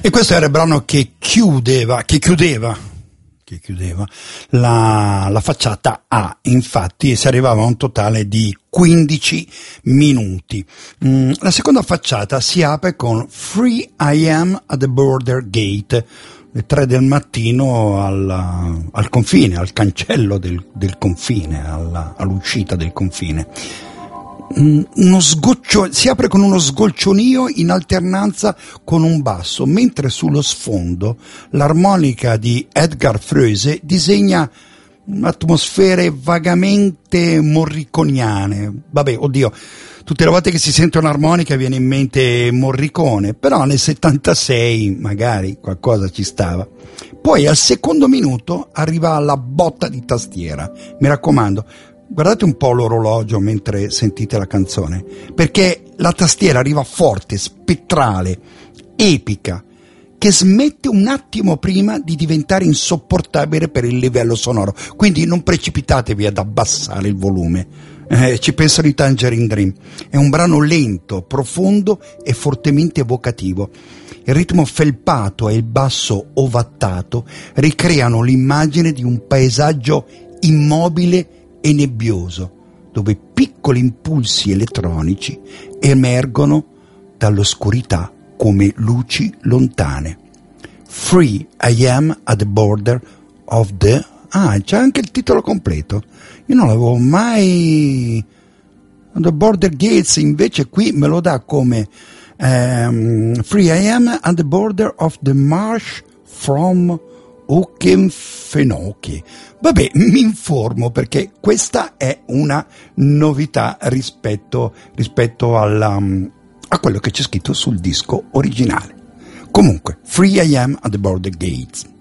E questo era il brano che chiudeva la facciata A, infatti si arrivava a un totale di 15 minuti. La seconda facciata si apre con Free I Am at the Border Gate, le 3 del mattino al confine, al cancello del confine, all'uscita del confine. Si apre con uno sgolcionio in alternanza con un basso, mentre sullo sfondo l'armonica di Edgar Froese disegna atmosfere vagamente morriconiane. Vabbè, oddio, tutte le volte che si sente un'armonica viene in mente Morricone, però nel 76 magari qualcosa ci stava. Poi al secondo minuto arriva la botta di tastiera. Mi raccomando, guardate un po' l'orologio mentre sentite la canzone, perché la tastiera arriva forte, spettrale, epica, che smette un attimo prima di diventare insopportabile per il livello sonoro. Quindi non precipitatevi ad abbassare il volume. Ci pensano i Tangerine Dream. È un brano lento, profondo e fortemente evocativo. Il ritmo felpato e il basso ovattato ricreano l'immagine di un paesaggio immobile e nebbioso, dove piccoli impulsi elettronici emergono dall'oscurità come luci lontane. Free I Am at the Border of the... c'è anche il titolo completo. Io non l'avevo mai... The Border Gates, invece qui me lo dà come Free I Am at the Border of the Marsh from Okefenokee. Vabbè, mi informo, perché questa è una novità rispetto a quello che c'è scritto sul disco originale. Comunque, Free I Am at the Border Gates.